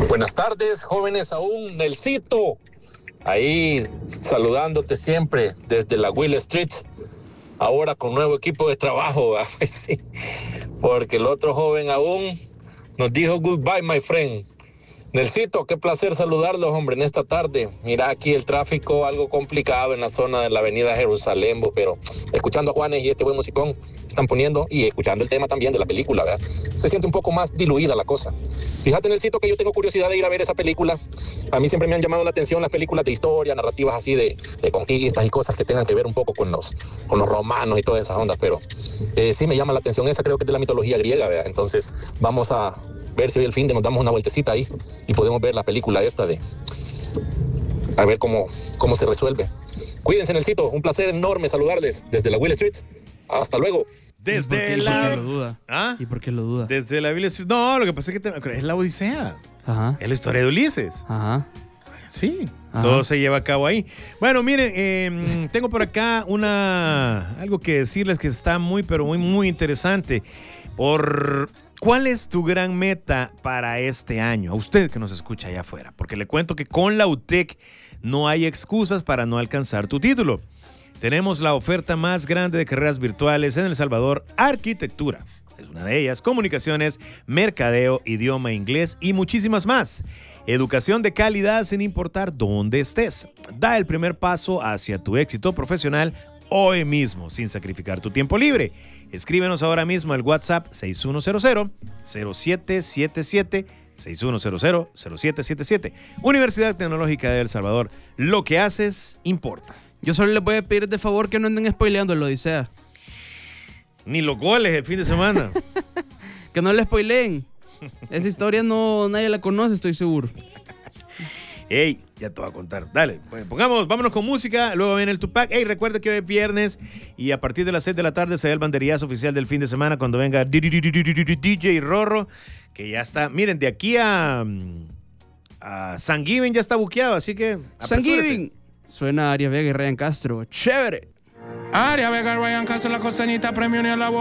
Buenas tardes, jóvenes aún, Nelsito. Ahí saludándote siempre desde la Will Street. Ahora con nuevo equipo de trabajo. Sí, porque el otro joven aún nos dijo goodbye, my friend. Nelsito, qué placer saludarlos, hombre, en esta tarde. Mira aquí el tráfico algo complicado en la zona de la avenida Jerusalén, pero escuchando a Juanes y este buen musicón están poniendo y escuchando el tema también de la película, ¿verdad? Se siente un poco más diluida la cosa. Fíjate, Nelsito, que yo tengo curiosidad de ir a ver esa película. A mí siempre me han llamado la atención las películas de historia, narrativas así de conquistas y cosas que tengan que ver un poco con los romanos y todas esas ondas, pero sí me llama la atención esa, creo que es de la mitología griega, ¿verdad? Entonces vamos a ver si hoy el fin de nos damos una vueltecita ahí y podemos ver la película esta a ver cómo se resuelve. Cuídense, Nelsito, un placer enorme saludarles desde la Will Street. Hasta luego. Desde la... ¿Y por qué lo duda? ¿Ah? ¿Y por qué lo duda? Desde la Will Street. No, lo que pasa es que es la Odisea. Ajá. Es la historia de Ulises. Ajá. Sí, Ajá. todo se lleva a cabo ahí. Bueno, miren, tengo por acá algo que decirles que está muy, pero muy, muy interesante. ¿Cuál es tu gran meta para este año? A usted que nos escucha allá afuera, porque le cuento que con la UTEC no hay excusas para no alcanzar tu título. Tenemos la oferta más grande de carreras virtuales en El Salvador, arquitectura. Es una de ellas, comunicaciones, mercadeo, idioma inglés y muchísimas más. Educación de calidad sin importar dónde estés. Da el primer paso hacia tu éxito profesional hoy mismo, sin sacrificar tu tiempo libre. Escríbenos ahora mismo al WhatsApp 6100-0777, 6100-0777. Universidad Tecnológica de El Salvador. Lo que haces importa. Yo solo les voy a pedir de favor que no anden spoileando el Odisea. Ni los goles el fin de semana. Que no le spoileen. Esa historia nadie la conoce, estoy seguro. Ey, ya te voy a contar. Dale, pues vámonos con música. Luego viene el Tupac. Ey, recuerda que hoy es viernes y a partir de las 6 de la tarde se da el banderillazo oficial del fin de semana cuando venga DJ Rorro, que ya está. Miren, de aquí a San Giving ya está buqueado, así que San Giving. Suena Aria Vega y Ryan Castro. Chévere. Aria Vega, Ryan Castro, la costanita, premio ni a la